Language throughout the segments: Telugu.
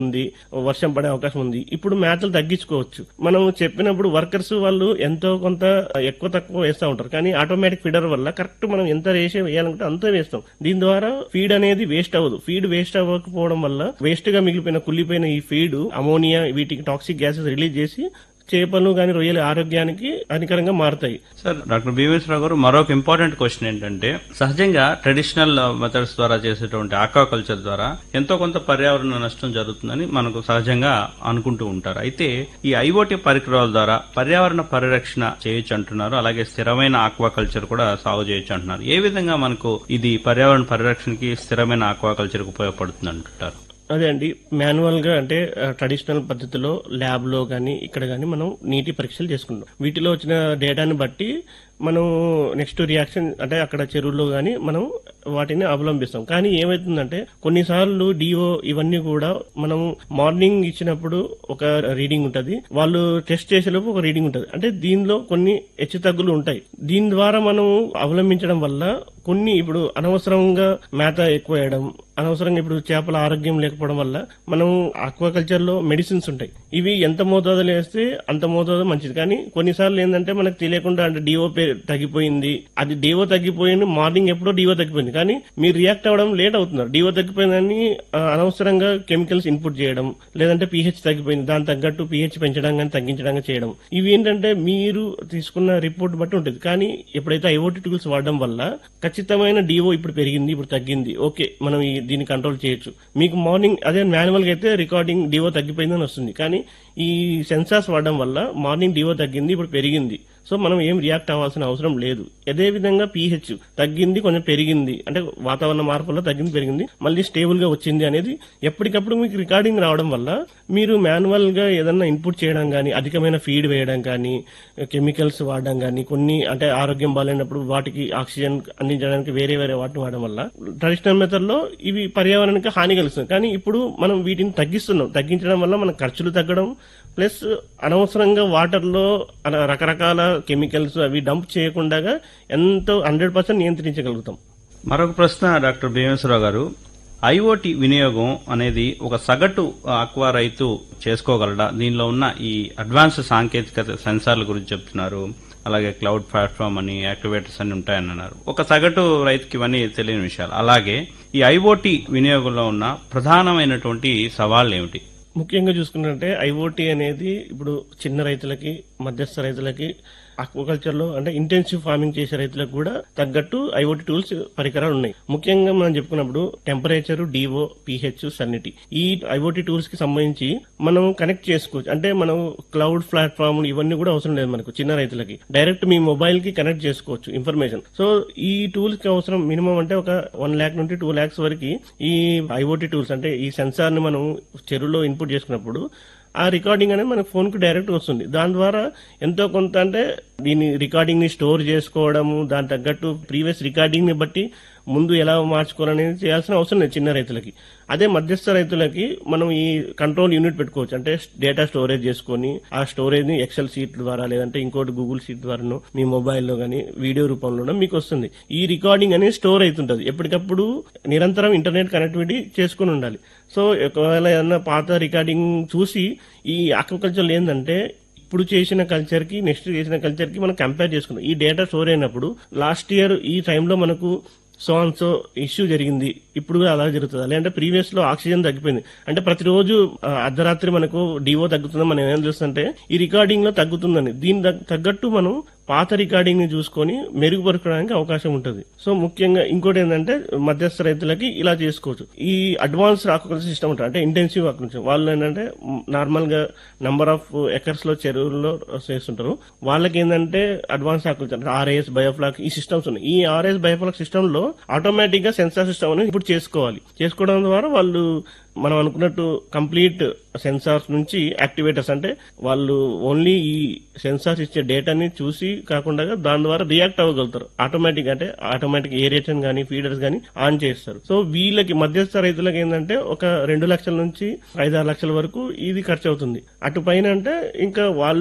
ఉంది, వర్షం పడే అవకాశం ఉంది. ఇప్పుడు మేతలు తగ్గించుకోవచ్చు. మనం చెప్పినప్పుడు వర్కర్స్ వాళ్ళు ఎంతో కొంత ఎక్కువ తక్కువ వేస్తూ ఉంటారు. కానీ ఆటోమేటిక్ ఫీడర్ వల్ల కరెక్ట్ మనం ఎంత రేషియో వేయాలంటే అంతే వేస్తాం. దీని ద్వారా ఫీడ్ అనేది వేస్ట్ అవ్వదు. ఫీడ్ వేస్ట్ అవ్వకపోవడం వల్ల వేస్ట్ గా మిగిలిపోయిన కుళ్ళిపోయిన ఈ ఫీడ్ అమోనియా వీటికి టాక్సిక్ గ్యాసెస్ రిలీజ్ చేసి చేపలు గాని రొయ్యల ఆరోగ్యానికి హానికరంగా మారుతాయి. సార్, డాక్టర్ భీమేశ్వరరావు గారు, మరొక ఇంపార్టెంట్ క్వశ్చన్ ఏంటంటే, సహజంగా ట్రెడిషనల్ మెథడ్స్ ద్వారా చేసేటువంటి ఆక్వాకల్చర్ ద్వారా ఎంతో కొంత పర్యావరణ నష్టం జరుగుతుందని మనకు సహజంగా అనుకుంటూ ఉంటారు. అయితే ఈ ఐఓటీ పరికరాల ద్వారా పర్యావరణ పరిరక్షణ చేయొచ్చు అంటున్నారు. అలాగే స్థిరమైన ఆక్వాకల్చర్ కూడా సాగు చేయొచ్చు అంటున్నారు. ఏ విధంగా మనకు ఇది పర్యావరణ పరిరక్షణకి స్థిరమైన ఆక్వాకల్చర్ కు ఉపయోగపడుతుంది అంటుంటారు? అదే అండి, మాన్యువల్ గా అంటే ట్రెడిషనల్ పద్ధతిలో ల్యాబ్ లో గానీ ఇక్కడ గానీ మనం నీటి పరీక్షలు చేసుకుంటాం. వీటిలో వచ్చిన డేటాని బట్టి మనం నెక్స్ట్ రియాక్షన్ అంటే అక్కడ చెరువుల్లో గానీ మనం వాటిని అవలంబిస్తాం. కానీ ఏమైతుందంటే కొన్నిసార్లు డిఓ ఇవన్నీ కూడా మనం మార్నింగ్ ఇచ్చినప్పుడు ఒక రీడింగ్ ఉంటది, వాళ్ళు టెస్ట్ చేసేలోపు ఒక రీడింగ్ ఉంటది. అంటే దీనిలో కొన్ని హెచ్చుతగ్గులు ఉంటాయి. దీని ద్వారా మనం అవలంబించడం వల్ల కొన్ని ఇప్పుడు అనవసరంగా మేత ఎక్కువ వేయడం, అనవసరంగా ఇప్పుడు చేపల ఆరోగ్యం లేకపోవడం వల్ల మనం ఆక్వాకల్చర్ లో మెడిసిన్స్ ఉంటాయి. ఇవి ఎంత మోతాదులో వేస్తే అంత మోతాదు మంచిది. కానీ కొన్నిసార్లు ఏంటంటే మనకు తెలియకుండా అంటే డిఓ తగ్గిపోయింది, అది డిఓ తగ్గిపోయింది, మార్నింగ్ ఎప్పుడో డిఓ తగ్గిపోయింది, కానీ మీరు రియాక్ట్ అవ్వడం లేట్ అవుతున్నారు. డిఓ తగ్గిపోయిందని అనవసరంగా కెమికల్స్ ఇన్పుట్ చేయడం, లేదంటే పీహెచ్ తగ్గిపోయింది దాని తగ్గట్టు పీహెచ్ పెంచడం కానీ తగ్గించడం చేయడం, ఇవి ఏంటంటే మీరు తీసుకున్న రిపోర్ట్ బట్టి ఉంటుంది. కానీ ఎప్పుడైతే ఐఓటీ టూల్స్ వాడడం వల్ల ఖచ్చితమైన డిఓ ఇప్పుడు పెరిగింది, ఇప్పుడు తగ్గింది, ఓకే మనం దీన్ని కంట్రోల్ చేయొచ్చు. మీకు మార్నింగ్ అదే మాన్యువల్ గా అయితే రికార్డింగ్ డిఓ తగ్గిపోయిందని వస్తుంది. కానీ ఈ సెన్సార్స్ వాడడం వల్ల మార్నింగ్ డిఓ తగ్గింది, ఇప్పుడు పెరిగింది, సో మనం ఏం రియాక్ట్ అవ్వాల్సిన అవసరం లేదు. అదే విధంగా పీహెచ్ తగ్గింది, కొంచెం పెరిగింది, అంటే వాతావరణ మార్పుల్లో తగ్గింది పెరిగింది, మళ్ళీ స్టేబుల్ గా వచ్చింది అనేది ఎప్పటికప్పుడు మీకు రికార్డింగ్ రావడం వల్ల మీరు మాన్యువల్ గా ఏదన్నా ఇన్పుట్ చేయడం కానీ, అధికమైన ఫీడ్ వేయడం కానీ, కెమికల్స్ వాడడం కానీ, కొన్ని అంటే ఆరోగ్యం బాగాలేనప్పుడు వాటికి ఆక్సిజన్ అందించడానికి వేరే వేరే వాటిని వాడడం వల్ల ట్రెడిషనల్ మెథడ్ లో ఇవి పర్యావరణానికి హాని కలుస్తుంది. కానీ ఇప్పుడు మనం వీటిని తగ్గిస్తున్నాం. తగ్గించడం వల్ల మన ఖర్చులు తగ్గడం ప్లస్ అనవసరంగా వాటర్ లో రకరకాల కెమికల్స్ అవి డంప్ చేయకుండా ఎంతో 100% నియంత్రించగలుగుతాం. మరొక ప్రశ్న డాక్టర్ భీమేశ్వరరావు గారు, ఐఓటీ వినియోగం అనేది ఒక సగటు ఆక్వా రైతు చేసుకోగలడా? దీనిలో ఉన్న ఈ అడ్వాన్స్ సాంకేతికత సెన్సార్ల గురించి చెప్తున్నారు, అలాగే క్లౌడ్ ప్లాట్ఫామ్ అని, యాక్టివేటర్స్ అని ఉంటాయని అన్నారు. ఒక సగటు రైతుకి ఇవన్నీ తెలియని విషయాలు. అలాగే ఈ ఐఓటీ వినియోగంలో ఉన్న ప్రధానమైనటువంటి సవాళ్లు ఏమిటి? ముఖ్యంగా చూసుకున్నట్టే ఐఓటీ అనేది ఇప్పుడు చిన్న రైతులకి, మధ్యస్థ రైతులకి, ఆక్వాకల్చర్ లో అంటే ఇంటెన్సివ్ ఫార్మింగ్ చేసే రైతులకు కూడా తగ్గట్టు ఐఓటీ టూల్స్ పరికరాలు ఉన్నాయి. ముఖ్యంగా మనం చెప్పుకున్నప్పుడు టెంపరేచర్, డిఓ, పీహెచ్, సల్నిటీ, ఈ ఐఓటీ టూల్స్ కి సంబంధించి మనం కనెక్ట్ చేసుకోవచ్చు. అంటే మనం క్లౌడ్ ప్లాట్ఫామ్ ఇవన్నీ కూడా అవసరం లేదు మనకు. చిన్న రైతులకి డైరెక్ట్ మీ మొబైల్ కి కనెక్ట్ చేసుకోవచ్చు ఇన్ఫర్మేషన్. సో ఈ టూల్స్ కి అవసరం మినిమం అంటే ఒక 1 lakh నుండి 2 lakhs వరకు ఈ ఐఓటీ టూల్స్ అంటే ఈ సెన్సార్ ని మనం చెరువులో ఇన్పుట్ చేసుకున్నప్పుడు ఆ రికార్డింగ్ అనేది మన ఫోన్ కు డైరెక్ట్ వస్తుంది. దాని ద్వారా ఎంతో కొంత అంటే దీని రికార్డింగ్ ని స్టోర్ చేసుకోవడము, దాని తగ్గట్టు ప్రీవియస్ రికార్డింగ్ ని బట్టి ముందు ఎలా మార్చుకోవాలనేది చేయాల్సిన అవసరం లేదు చిన్న రైతులకి. అదే మధ్యస్థ రైతులకి మనం ఈ కంట్రోల్ యూనిట్ పెట్టుకోవచ్చు. అంటే డేటా స్టోరేజ్ చేసుకుని ఆ స్టోరేజ్ ని ఎక్సెల్ షీట్ ద్వారా లేదంటే ఇంకోటి గూగుల్ షీట్ ద్వారానో మీ మొబైల్లో గానీ వీడియో రూపంలోనో మీకు వస్తుంది. ఈ రికార్డింగ్ అనేది స్టోర్ అవుతుంటది. ఎప్పటికప్పుడు నిరంతరం ఇంటర్నెట్ కనెక్టివిటీ చేసుకుని ఉండాలి. సో ఒకవేళ ఏదన్నా పాత రికార్డింగ్ చూసి ఈ ఆక్వాకల్చర్ ఏంటంటే ఇప్పుడు చేసిన కల్చర్ కి నెక్స్ట్ చేసిన కల్చర్ కి మనం కంపేర్ చేసుకున్నాం. ఈ డేటా స్టోర్ అయినప్పుడు లాస్ట్ ఇయర్ ఈ టైంలో మనకు సో ఇష్యూ జరిగింది, ఇప్పుడు అలా జరుగుతుంది. లేదంటే ప్రీవియస్ లో ఆక్సిజన్ తగ్గిపోయింది అంటే ప్రతిరోజు అర్ధరాత్రి మనకు డిఓ తగ్గుతుందని మనం ఏం చూస్తుంటే ఈ రికార్డింగ్ లో తగ్గుతుందని దీని తగ్గట్టు మనం పాత రికార్డింగ్ ని చూసుకొని మెరుగుపరచడానికి అవకాశం ఉంటుంది. సో ముఖ్యంగా ఇంకోటి ఏంటంటే మధ్యస్థ రైతులకి ఇలా చేసుకోవచ్చు. ఈ అడ్వాన్స్ ఆక్వాకల్చర్ సిస్టమ్ ఉంటుంది, అంటే ఇంటెన్సివ్ ఆక్వాకల్చర్ వాళ్ళు ఏంటంటే నార్మల్ గా నంబర్ ఆఫ్ ఎకర్స్ లో చెరువుల్లో చేస్తుంటారు. వాళ్ళకి ఏంటంటే అడ్వాన్స్ ఆక్వాకల్చర్ ఆర్ఐఎస్, బయోఫ్లాక్ ఈ సిస్టమ్స్ ఉన్నాయి. ఈ ఆర్ఐఎస్, బయోఫ్లాక్ సిస్టమ్ లో ఆటోమేటిక్ గా సెన్సార్ సిస్టమ్ అనేది ఇప్పుడు చేసుకోవడం ద్వారా వాళ్ళు మనం అనుకున్నట్టు కంప్లీట్ సెన్సార్స్ నుంచి యాక్టివేటర్స్ అంటే వాళ్ళు ఓన్లీ ఈ సెన్సార్స్ ఇచ్చే డేటాని చూసి కాకుండా దాని ద్వారా రియాక్ట్ అవ్వగలుగుతారు. ఆటోమేటిక్ ఏరియేషన్ గానీ ఫీడర్స్ గానీ ఆన్ చేస్తారు. సో వీళ్ళకి మధ్యస్థ రైతులకు ఏంటంటే ఒక 2 లక్షల నుంచి 5-6 లక్షల వరకు ఇది ఖర్చు అవుతుంది. అటు పైన అంటే ఇంకా వాళ్ళు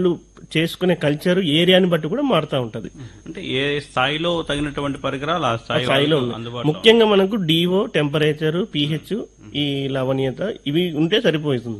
చేసుకునే కల్చర్ ఏరియాని బట్టి కూడా మారుతా ఉంటది. అంటే ఏ స్థాయిలో తగినటువంటి పరికరాలు ఆ స్థాయిలో స్థాయిలో ఉంది. అందుబాటులో ముఖ్యంగా మనకు డిఓ, టెంపరేచర్, pH, ఈ లవణీయత ఇవి ఉంటే సరిపోతుంది.